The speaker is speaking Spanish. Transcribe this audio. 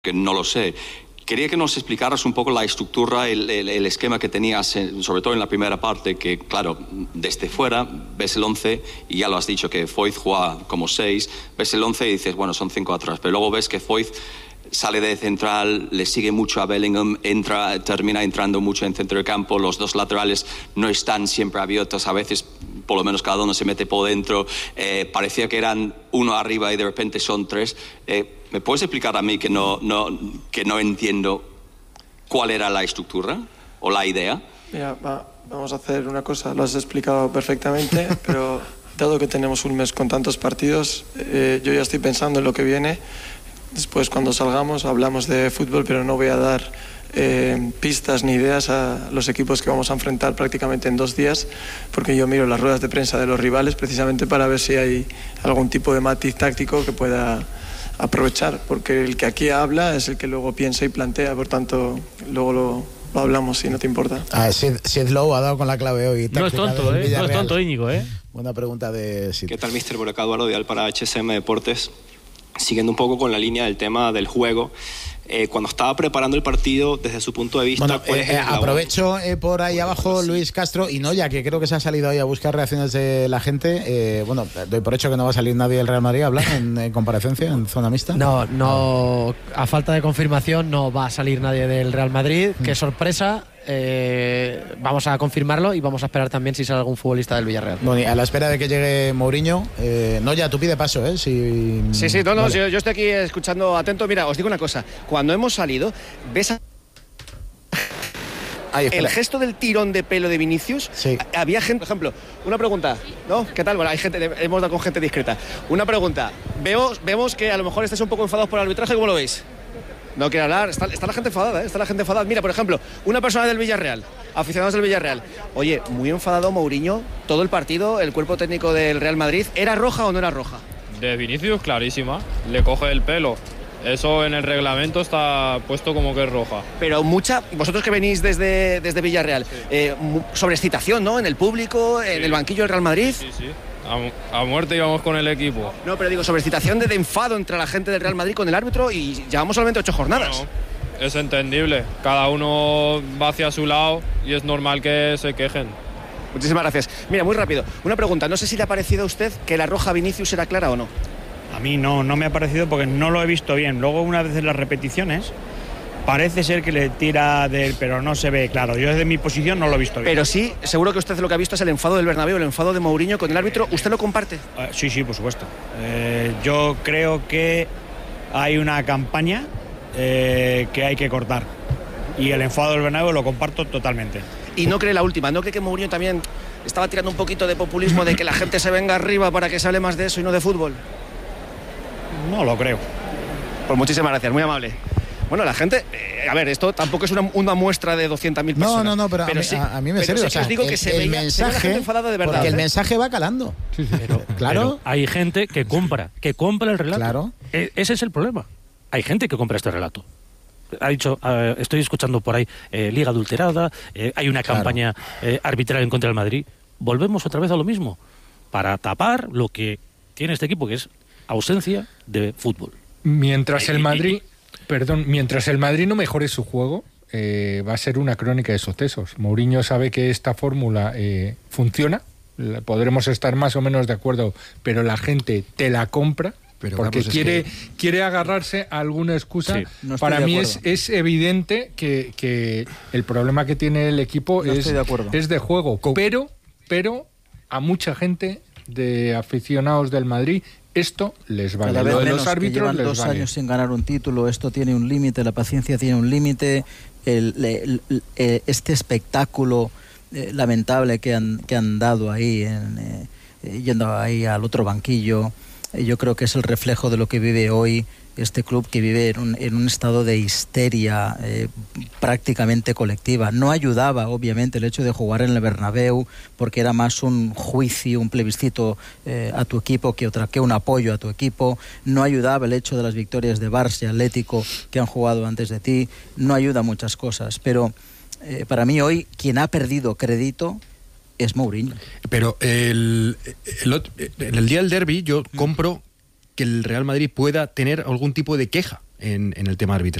que no lo sé. Quería que nos explicaras un poco la estructura, el esquema que tenías, sobre todo en la primera parte, que claro, desde fuera ves el 11 y ya lo has dicho, que Foyth juega como 6, ves el 11 y dices, bueno, son 5 atrás, pero luego ves que Foyth sale de central, le sigue mucho a Bellingham, termina entrando mucho en centro de campo, los dos laterales no están siempre abiertos, a veces por lo menos cada uno se mete por dentro, parecía que eran uno arriba y de repente son 3. ¿Me puedes explicar a mí que no entiendo cuál era la estructura o la idea? Mira, vamos a hacer una cosa, lo has explicado perfectamente, pero dado que tenemos un mes con tantos partidos, yo ya estoy pensando en lo que viene. Después, cuando salgamos, hablamos de fútbol, pero no voy a dar pistas ni ideas a los equipos que vamos a enfrentar prácticamente en 2 días, porque yo miro las ruedas de prensa de los rivales precisamente para ver si hay algún tipo de matiz táctico que pueda aprovechar, porque el que aquí habla es el que luego piensa y plantea, por tanto, luego lo hablamos, si no te importa. Sid Lowe ha dado con la clave hoy. No es tonto, no es tonto, Íñigo, Buena pregunta de Sid. ¿Qué tal, mister? Por acá, Eduardo Dial para HSM Deportes. Siguiendo un poco con la línea del tema del juego, cuando estaba preparando el partido, desde su punto de vista... Bueno, aprovecho por ahí abajo, Luis Castro y Noya, que creo que se ha salido ahí a buscar reacciones de la gente. Bueno, doy por hecho que no va a salir nadie del Real Madrid a hablar en comparecencia, en zona mixta. No, a falta de confirmación no va a salir nadie del Real Madrid. Qué sorpresa. Vamos a confirmarlo y vamos a esperar también si sale algún futbolista del Villarreal. Bueno, y a la espera de que llegue Mourinho, Noya, tú pide paso, Sí, vale. Yo estoy aquí escuchando atento. Mira, os digo una cosa, cuando hemos salido, ves el gesto del tirón de pelo de Vinicius. Sí. Había gente, por ejemplo, una pregunta, ¿no? ¿Qué tal? Bueno, hay gente, hemos dado con gente discreta. Una pregunta, vemos que a lo mejor estáis un poco enfadados por el arbitraje, ¿cómo lo veis? No quiero hablar, está la gente enfadada, está la gente enfadada. Mira, por ejemplo, una persona del Villarreal, aficionados del Villarreal. Oye, muy enfadado Mourinho, todo el partido, el cuerpo técnico del Real Madrid. ¿Era roja o no era roja? De Vinicius, clarísima, le coge el pelo. Eso en el reglamento está puesto como que es roja. Pero vosotros que venís desde Villarreal, sí. Sobreexcitación, ¿no? En el público, en el banquillo del Real Madrid. Sí. A muerte íbamos con el equipo. No, pero digo, sobreexcitación de enfado entre la gente del Real Madrid con el árbitro y llevamos solamente 8 jornadas. Bueno, es entendible. Cada uno va hacia su lado y es normal que se quejen. Muchísimas gracias. Mira, muy rápido, una pregunta. No sé si le ha parecido a usted que la roja Vinicius era clara o no. A mí no me ha parecido porque no lo he visto bien. Luego, una vez en las repeticiones, parece ser que le tira pero no se ve claro. Yo desde mi posición no lo he visto bien. Pero sí, seguro que usted lo que ha visto es el enfado del Bernabéu, el enfado de Mourinho con el árbitro. ¿Usted lo comparte? Sí, por supuesto. Yo creo que hay una campaña que hay que cortar. Y el enfado del Bernabéu lo comparto totalmente. ¿Y no cree la última? ¿No cree que Mourinho también estaba tirando un poquito de populismo de que la gente se venga arriba para que se hable más de eso y no de fútbol? No lo creo. Pues muchísimas gracias, muy amable. Bueno, la gente, a ver, esto tampoco es una muestra de 200.000 personas. No, pero a mí me serio. Sí, os digo que se veía la gente enfadada de verdad. Porque el mensaje va calando. Sí, pero hay gente que compra el relato. Claro. Ese es el problema. Hay gente que compra este relato. Ha dicho, estoy escuchando por ahí, liga adulterada, hay una campaña arbitral en contra del Madrid. Volvemos otra vez a lo mismo, para tapar lo que tiene este equipo, que es ausencia de fútbol. Mientras el Madrid no mejore su juego, va a ser una crónica de sucesos. Mourinho sabe que esta fórmula funciona, podremos estar más o menos de acuerdo, pero la gente te la compra. Pero porque quiere agarrarse a alguna excusa. Sí. No Para mí es evidente que el problema que tiene el equipo es de juego. Pero a mucha gente de aficionados del Madrid esto les vale. Cada vez lo de menos, los árbitros que llevan les 2 vale. años sin ganar un título, esto tiene un límite, la paciencia tiene un límite, este espectáculo lamentable que han dado ahí, yendo ahí al otro banquillo, yo creo que es el reflejo de lo que vive hoy este club, que vive en un estado de histeria prácticamente colectiva. No ayudaba, obviamente, el hecho de jugar en el Bernabéu, porque era más un juicio, un plebiscito a tu equipo que un apoyo a tu equipo. No ayudaba el hecho de las victorias de Barça y Atlético que han jugado antes de ti. No ayuda muchas cosas, pero para mí hoy quien ha perdido crédito es Mourinho. Pero el día del derbi yo compro que el Real Madrid pueda tener algún tipo de queja en el tema arbitral.